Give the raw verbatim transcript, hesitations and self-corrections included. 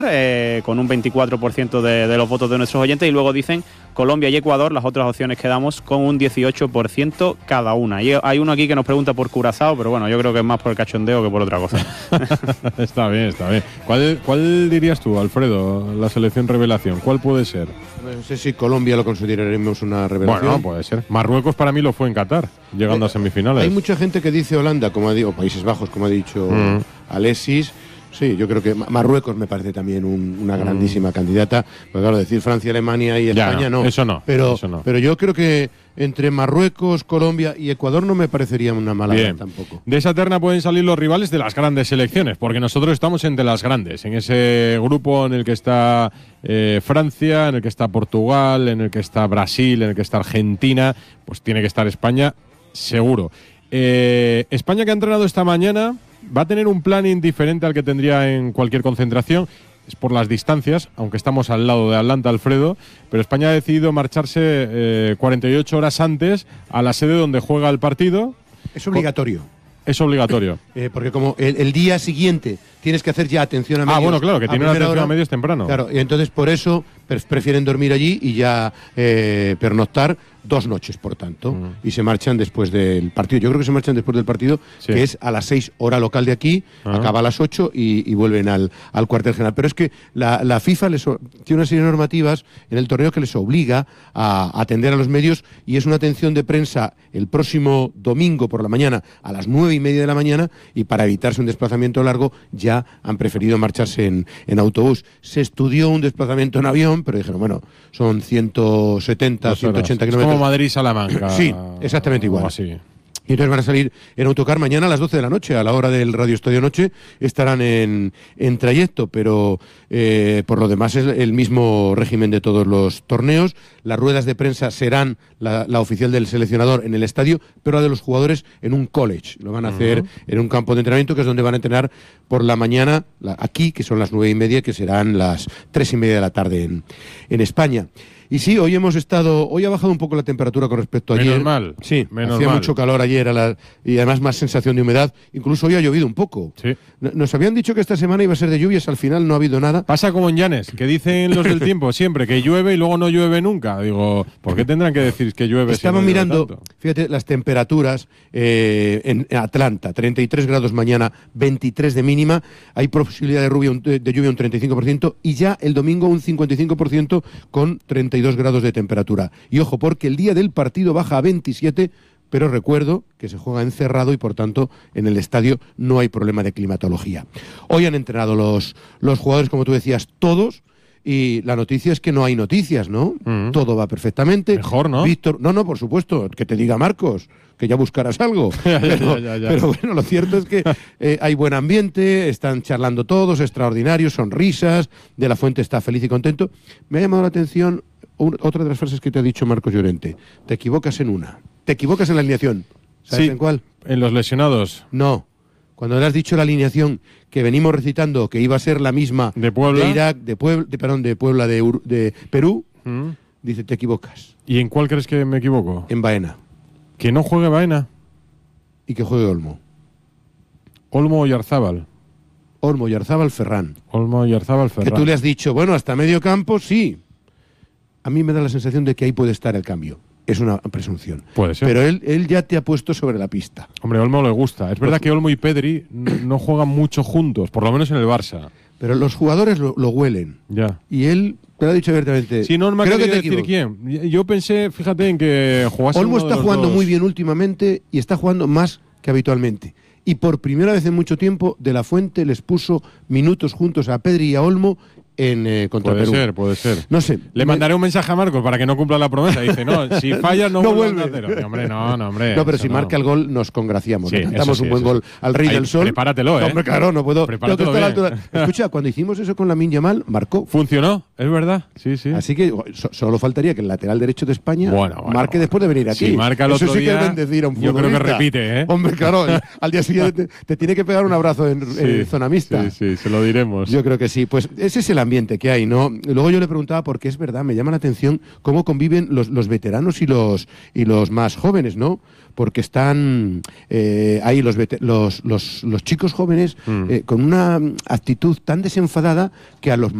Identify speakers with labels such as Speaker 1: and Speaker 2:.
Speaker 1: Eh, con un veinticuatro por ciento de, de los votos de nuestros oyentes, y luego dicen Colombia y Ecuador, las otras opciones que damos, con un dieciocho por ciento cada una. Y hay uno aquí que nos pregunta por Curazao, pero bueno, yo creo que es más por el cachondeo que por otra cosa.
Speaker 2: Está bien, está bien. ¿Cuál, ¿Cuál dirías tú, Alfredo, la selección revelación? ¿Cuál puede ser?
Speaker 3: No sé si Colombia lo consideraremos una revelación.
Speaker 2: Bueno, puede ser. Marruecos para mí lo fue en Qatar, llegando
Speaker 3: eh,
Speaker 2: a semifinales.
Speaker 3: Hay mucha gente que dice Holanda, como ha dicho, o Países Bajos, como ha dicho mm. Alexis. Sí, yo creo que Marruecos me parece también un, una grandísima mm. candidata. Pues claro, decir Francia, Alemania y
Speaker 2: ya,
Speaker 3: España
Speaker 2: no,
Speaker 3: no.
Speaker 2: Eso no.
Speaker 3: Pero,
Speaker 2: eso no.
Speaker 3: pero yo creo que entre Marruecos, Colombia y Ecuador no me parecería una mala
Speaker 2: Bien.
Speaker 3: tampoco.
Speaker 2: De esa terna pueden salir los rivales de las grandes selecciones, porque nosotros estamos entre las grandes, en ese grupo en el que está eh, Francia, en el que está Portugal, en el que está Brasil, en el que está Argentina, pues tiene que estar España, seguro. Eh, España, que ha entrenado esta mañana, va a tener un planning diferente al que tendría en cualquier concentración. Es por las distancias, aunque estamos al lado de Atlanta, Alfredo, pero España ha decidido marcharse eh, cuarenta y ocho horas antes a la sede donde juega el partido.
Speaker 3: Es obligatorio.
Speaker 2: Es obligatorio.
Speaker 3: Eh, porque como el, el día siguiente tienes que hacer ya atención a medios.
Speaker 2: Ah, bueno, claro, que tiene una atención
Speaker 3: hora,
Speaker 2: a medios temprano.
Speaker 3: Claro, y entonces por eso prefieren dormir allí y ya eh, pernoctar dos noches, por tanto, mm. y se marchan después del partido. Yo creo que se marchan después del partido, sí. que es a las seis hora local de aquí, ah. acaba a las ocho y, y vuelven al, al cuartel general. Pero es que la, la FIFA les, tiene una serie de normativas en el torneo que les obliga a atender a los medios, y es una atención de prensa el próximo domingo por la mañana a las nueve y media de la mañana, y para evitarse un desplazamiento largo ya han preferido marcharse en, en autobús. Se estudió un desplazamiento en avión, pero dijeron, bueno, son ciento setenta, ciento ochenta kilómetros.
Speaker 2: Como Madrid-Salamanca.
Speaker 3: Sí, exactamente igual.
Speaker 2: Así.
Speaker 3: Y entonces van a salir en autocar mañana a las doce de la noche, a la hora del Radio Estadio Noche, estarán en, en trayecto, pero eh, por lo demás es el mismo régimen de todos los torneos. Las ruedas de prensa serán la, la oficial del seleccionador en el estadio, pero la de los jugadores en un college. Lo van a uh-huh. hacer en un campo de entrenamiento, que es donde van a entrenar por la mañana, la, aquí, que son las nueve y media, que serán las tres y media de la tarde en, en España. Y sí, hoy hemos estado, hoy ha bajado un poco la temperatura con respecto a ayer.
Speaker 2: Menos mal.
Speaker 3: Sí,
Speaker 2: menos
Speaker 3: hacía
Speaker 2: mal.
Speaker 3: mucho calor ayer a la, y además más sensación de humedad. Incluso hoy ha llovido un poco.
Speaker 2: Sí.
Speaker 3: Nos habían dicho que esta semana iba a ser de lluvias, al final no ha habido nada.
Speaker 2: Pasa como en Llanes, que dicen los del tiempo siempre que llueve y luego no llueve nunca. Digo, ¿por qué tendrán que decir que llueve?
Speaker 3: Estaba
Speaker 2: si no
Speaker 3: mirando,
Speaker 2: tanto?
Speaker 3: Fíjate, las temperaturas eh, en Atlanta, treinta y tres grados mañana, veintitrés de mínima. Hay posibilidad de, rubia, de, de lluvia un treinta y cinco por ciento, y ya el domingo un cincuenta y cinco por ciento con treinta y dos grados de temperatura. Y ojo, porque el día del partido baja a veintisiete, pero recuerdo que se juega encerrado y por tanto en el estadio no hay problema de climatología. Hoy han entrenado los, los jugadores, como tú decías, todos, y la noticia es que no hay noticias, ¿no? Uh-huh. Todo va perfectamente.
Speaker 2: Mejor, ¿no?
Speaker 3: Víctor, no, no, por supuesto, que te diga Marcos, que ya buscarás algo. Pero,
Speaker 2: ya, ya, ya.
Speaker 3: pero bueno, lo cierto es que eh, hay buen ambiente, están charlando todos, extraordinarios, sonrisas, De la Fuente está feliz y contento. Me ha llamado la atención un, otra de las frases que te ha dicho Marcos Llorente. Te equivocas en una. Te equivocas en la alineación. ¿Sabes
Speaker 2: sí,
Speaker 3: en cuál?
Speaker 2: En los lesionados.
Speaker 3: No. Cuando le has dicho la alineación que venimos recitando, que iba a ser la misma
Speaker 2: de Puebla,
Speaker 3: de Irak, de Puebla, de, perdón, de Puebla, de, Ur, de Perú, mm. dice, te equivocas.
Speaker 2: ¿Y en cuál crees que me equivoco?
Speaker 3: En Baena.
Speaker 2: ¿Que no juegue Baena?
Speaker 3: Y que juegue Olmo.
Speaker 2: Olmo y Arzábal.
Speaker 3: Olmo y Arzábal, Ferran.
Speaker 2: Olmo y Arzábal, Ferran.
Speaker 3: Que tú le has dicho, bueno, hasta medio campo, sí. A mí me da la sensación de que ahí puede estar el cambio. Es una presunción.
Speaker 2: Puede ser.
Speaker 3: Pero él, él ya te ha puesto sobre la pista.
Speaker 2: Hombre, Olmo le gusta. Es verdad que Olmo y Pedri no juegan mucho juntos, por lo menos en el Barça.
Speaker 3: Pero los jugadores lo, lo huelen.
Speaker 2: Ya.
Speaker 3: Y él te lo ha dicho abiertamente.
Speaker 2: Sí, no me
Speaker 3: creo que te
Speaker 2: decir quién. Yo pensé, fíjate, en que jugase
Speaker 3: Olmo
Speaker 2: uno de
Speaker 3: está
Speaker 2: los
Speaker 3: jugando
Speaker 2: dos.
Speaker 3: muy bien últimamente y está jugando más que habitualmente. Y por primera vez en mucho tiempo, De la Fuente les puso minutos juntos a Pedri y a Olmo en eh, contra
Speaker 2: puede
Speaker 3: Perú.
Speaker 2: Puede ser, puede ser.
Speaker 3: No sé.
Speaker 2: Le
Speaker 3: me...
Speaker 2: mandaré un mensaje a Marcos para que no cumpla la promesa. Dice, no, si fallas no,
Speaker 3: no
Speaker 2: vuelve.
Speaker 3: vuelve.
Speaker 2: No, hombre, no, no, hombre.
Speaker 3: No, pero si
Speaker 2: no.
Speaker 3: marca el gol nos congraciamos.
Speaker 2: Sí,
Speaker 3: Cantamos
Speaker 2: sí,
Speaker 3: un buen
Speaker 2: eso
Speaker 3: gol
Speaker 2: sí.
Speaker 3: al Rey
Speaker 2: Ahí,
Speaker 3: del Sol.
Speaker 2: Prepáratelo, ¿eh?
Speaker 3: No, hombre, claro, no puedo.
Speaker 2: Prepáratelo
Speaker 3: tengo que estar
Speaker 2: bien.
Speaker 3: a la altura. Escucha, cuando hicimos eso con Lamine Yamal, marcó.
Speaker 2: Funcionó. Es verdad, sí, sí.
Speaker 3: Así que so, solo faltaría que el lateral derecho de España
Speaker 2: bueno, bueno,
Speaker 3: marque
Speaker 2: bueno.
Speaker 3: después de venir aquí.
Speaker 2: Si marca el
Speaker 3: Eso
Speaker 2: otro
Speaker 3: sí
Speaker 2: día,
Speaker 3: que es bendecir a un
Speaker 2: yo creo que
Speaker 3: futbolista.
Speaker 2: repite, ¿eh?
Speaker 3: Hombre, claro, al día siguiente te, te tiene que pegar un abrazo en,
Speaker 2: Sí,
Speaker 3: en zona mixta.
Speaker 2: Sí, sí, se lo diremos.
Speaker 3: Yo creo que sí. Pues ese es el ambiente que hay, ¿no? Luego yo le preguntaba, porque es verdad, me llama la atención cómo conviven los, los veteranos y los, y los más jóvenes, ¿no? Porque están eh, ahí los, los, los, los chicos jóvenes mm. eh, con una actitud tan desenfadada que a los